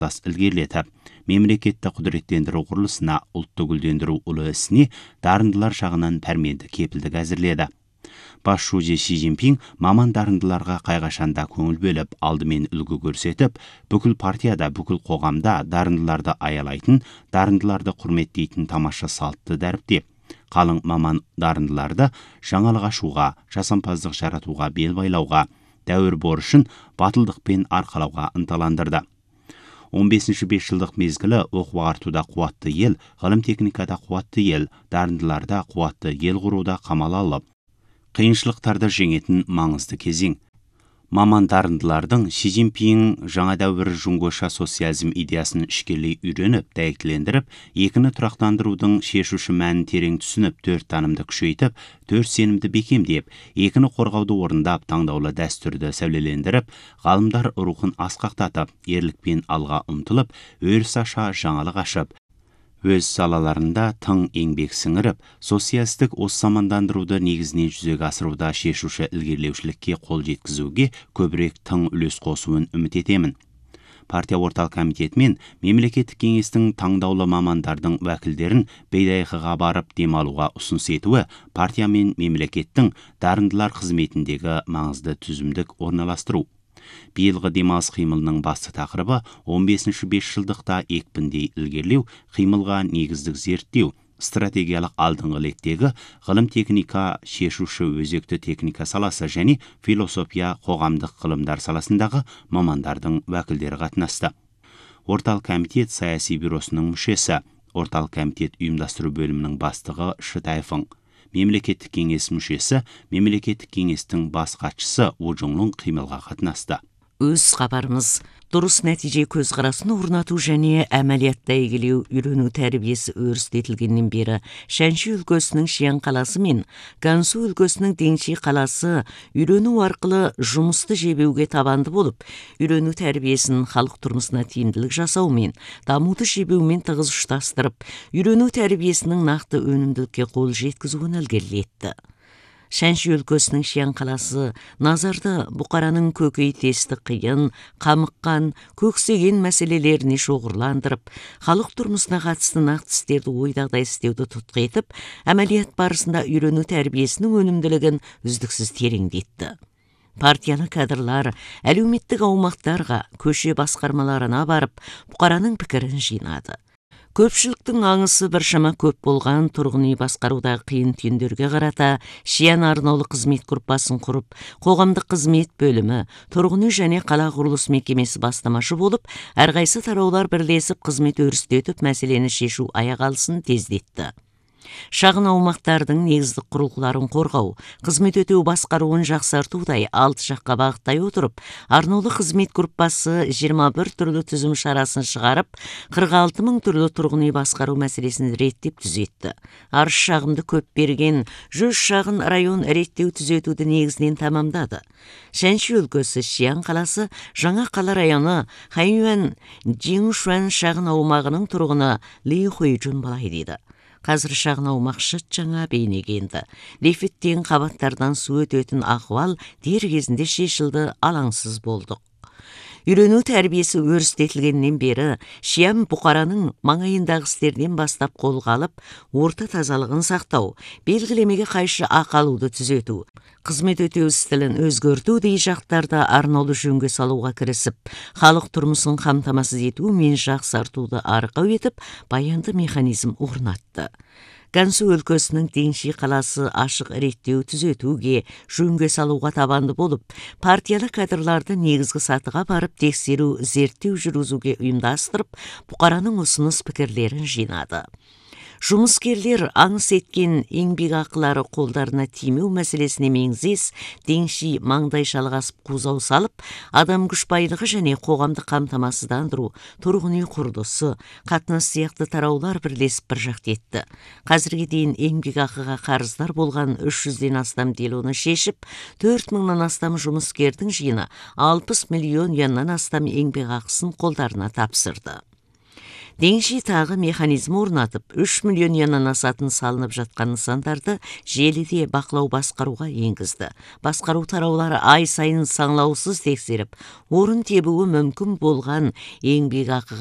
ілгерілетіп, мемлекетті құдіреттендіру құрылысына, ұлтты гүлдендіру ұлы ісіне дарындылар жағынан пәрменді кепілдік әзірледі. Бас шуде Си Цзиньпин маман дарындыларға қайғашанда көңіл бөліп, алдымен үлгі көрсетіп, бүкіл партияда, бүкіл қоғамда дарындыларды аялайтын, дарындыларды құрметтейтін тамаша салтты дәріптеп, қалың маман дарындыларды жаңалық ашуға, жасампаздық жаратуға бел байлауға, дәуір борышын батылдықпен арқалауға ынталандырды. 15-ші 5 жылдық мезгілі оқу артуда қуатты ел, ғылым техникада қуатты ел, дарындыларда қуатты ел құруда қамал алып, қиыншылықтарды жеңетін маңызды кезең. Маман дарындылардың Си Цзиньпин жаңа дәуір жунгоша социализм идеясын ішкерлей үйреніп, дәйектілендіріп, екіні тұрақтандырудың шешуші мәнін терең түсініп, 4 танымды күшейтіп, 4 сенімді бекемдеп, екіні қорғауды орындап, таңдаулы дәстүрді сәулелендіріп, ғалымдар рухын асқақтатып, ерлікпен алға ұмтылып, өріс аша жаңалық ашып, өз салаларында тың еңбек сіңіріп, социалистік замандандыруды негізінен жүзеге асыруда шешуші ілгерілеушілікке қол жеткізуге көбірек тың үлес қосуын үміт етемін. Партия орталық комитеті мен мемлекеттік кеңестің таңдаулы мамандардың уәкілдерін Бейдайқыға барып демалуға ұсыныс етуі партия мен мемлекеттің дарындылар қызметіндегі маңызды түзімдік орналастыру. Биылғы демалыс қимылының басты тақырыбы 15-ші 5 жылдықта екпіндей ілгерлеу, қимылға негіздік зерттеу, стратегиялық алдыңғы лектегі ғылым техника шешуші өзекті техника саласы және философия қоғамдық ғылымдар саласындағы мамандардың уәкілдері қатынасты. Орталық комитет саяси бюросының мүшесі, орталық комитет ұйымдастыру бөлімінің бастығы Ши Тайфың, мемлекеттік кеңес мүшесі, мемлекеттік кеңестің бас хатшысы У Чжунлун қимылға қатынасты. Өз хабарымыз дұрыс нәтиже көзқарасын орнату және әмәлиятта игілеу үйрену тәрбиесі өрістетілгеннен бері Шаньши өлкесінің Шиян қаласы мен Гансу өлкесінің Деңши қаласы үйрену арқылы жұмысты жебеуге табанды болып, үйрену тәрбиесін халық тұрмысына тиімділік жасаумен, дамуды жебеумен тығыз ұштастырып, үйрену тәрбиесінің нақты өнімділікке қол жеткізуін ілгерілетті. Шаньши өлкесінің Шиян қаласы назарды бұқараның көкейтесті қиын, қамыққан, көксеген мәселелеріне шоғырландырып, халық тұрмысына қатысты нақты істерді ойдағыдай істеуді тұтқы етіп, әмәлият барысында үйрену тәрбиесінің өнімділігін үздіксіз тереңдетті. Партияны кадрлар әлеуметтік аумақтарға, көше басқармаларына барып, бұқараның пікірін жинады. Көпшіліктің аңысы біршама көп болған тұрғын үй басқарудағы қиын түйіндерге қарата Шиян арнаулы қызмет группасын құрып, қоғамдық қызмет бөлімі, тұрғын үй және қала құрылыс мекемесі бастамашы болып, әрқайсы тараулар бірлесіп қызмет өрістетіп, мәселені шешу аяқ алысын тездетті. Шағын аумақтардың негіздік құрылғыларын қорғау, қызмет өтеу басқаруын жақсартудай 6 жаққа бағыттай отырып, арнаулы қызмет группасы 21 түрлі түзім шарасын шығарып, 46 мың түрлі тұрғын үй басқару мәселесін реттеп түзетті. Арыз шағымды көп берген 100 шағын район реттеу түзетуді негізінен тамамдады. Шаньши өлкесі Шиян қаласы жаңа қала районы Хайюан Жиңшуан шағын аумағының тұрғыны Ли Хуйжун былай дейді. Қазір шағын аумақ шыт жаңа бейнеге енді. Лифттен қабаттардан су өтетін ахуал дер кезінде шешілді, алаңсыз болдық. Үйрену тәрбиесі өрістетілгеннен бері Шиян бұқараның маңайындағы істерден бастап қолға алып, орта тазалығын сақтау, белгілемеге қайшы ақы алуды түзету, қызмет өтеу стилін өзгерту дей жақтарда арнаулы жөнге салуға кірісіп, халық тұрмысын қамтамасыз ету мен жақсартуды арқау етіп, баянды механизм орнатты. Гансу өлкесінің Деңши қаласы ашық реттеу түзетуге, жөнге салуға табанды болып, партиялы кадрларды негізгі сатыға барып тексеру, зерттеу жүргізуге ұйымдастырып, бұқараның ұсыныс пікірлерін жинады. Жұмыскерлер аңыс еткен еңбек ақылары қолдарына тимеу мәселесіне меңзес, Деңши маңдай шалғасып қузау салып, адам күш байлығы және қоғамды қамтамасыздандыру, тұрғын үй құрылысы, қатынас сияқты тараулар бірлесіп бір жақты етті. Қазірге дейін еңбек ақыға қарыздар болған 300-ден астам делоны шешіп, 4 мыңнан астам жұмыскердің жиыны 60 миллион юаннан астам еңбек ақысын қолдарына тапсырды. Деңши тағы механизм орнатып, 3 миллион асатын салынып жатқан нысандарды желіде бақылау басқаруға енгізді. Басқару тараулары ай сайын саңлаусыз тексеріп, орын тебуі мүмкін болған еңбек ақыға